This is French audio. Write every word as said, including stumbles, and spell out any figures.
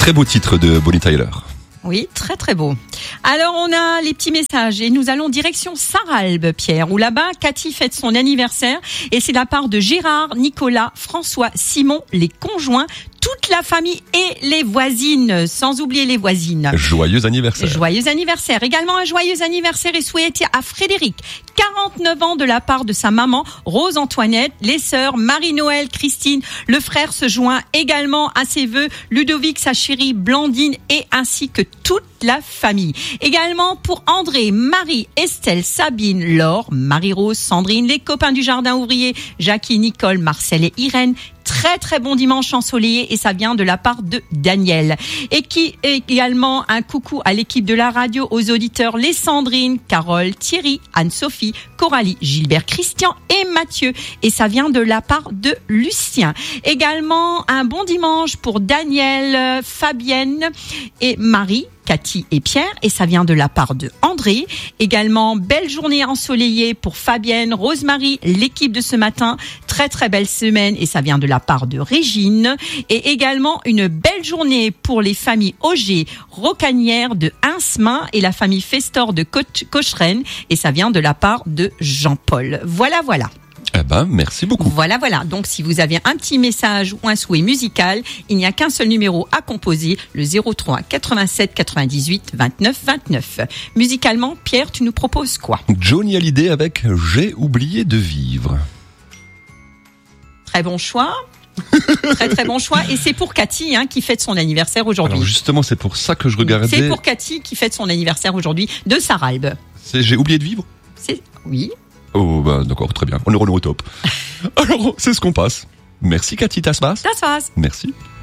Très beau titre de Bonnie Tyler. Oui, très très beau. Alors on a les petits messages et nous allons direction Sarralbe, Pierre, où là-bas Cathy fête son anniversaire et c'est de la part de Gérard, Nicolas, François, Simon, les conjoints, toute la famille et les voisines, sans oublier les voisines. Joyeux anniversaire. Joyeux anniversaire. Également un joyeux anniversaire est souhaité à Frédéric, quarante-neuf ans de la part de sa maman, Rose Antoinette, les sœurs Marie-Noël, Christine. Le frère se joint également à ses vœux, Ludovic, sa chérie, Blandine et ainsi que toute la famille. Également pour André, Marie, Estelle, Sabine, Laure, Marie-Rose, Sandrine, les copains du jardin ouvrier, Jackie, Nicole, Marcel et Irène. Très très bon dimanche ensoleillé et ça vient de la part de Daniel. Et qui également un coucou à l'équipe de la radio, aux auditeurs les Sandrine, Carole, Thierry, Anne-Sophie, Coralie, Gilbert, Christian et Mathieu. Et ça vient de la part de Lucien. Également un bon dimanche pour Daniel, Fabienne et Marie, Cathy et Pierre, et ça vient de la part de André. Également, belle journée ensoleillée pour Fabienne, Rosemary, l'équipe de ce matin. Très très belle semaine et ça vient de la part de Régine. Et également une belle journée pour les familles Auger, Rocanière de Hinsmain et la famille Festor de Co- Cocheren et ça vient de la part de Jean-Paul. Voilà, voilà. Eh ben, merci beaucoup. Voilà, voilà. Donc, si vous avez un petit message ou un souhait musical, il n'y a qu'un seul numéro à composer, le zéro trois quatre-vingt-sept quatre-vingt-dix-huit vingt-neuf vingt-neuf. Musicalement, Pierre, tu nous proposes quoi? Johnny Hallyday avec J'ai oublié de vivre. Très bon choix. Très très bon choix. Et c'est pour Cathy hein, qui fête son anniversaire aujourd'hui. Alors justement, c'est pour ça que je regardais. C'est pour Cathy qui fête son anniversaire aujourd'hui de Sarralbe. C'est J'ai oublié de vivre? C'est oui. Oh, bah, d'accord, très bien. On est revenu au top. Alors, c'est ce qu'on passe. Merci, Cathy, ça se passe? Ça se passe. Merci.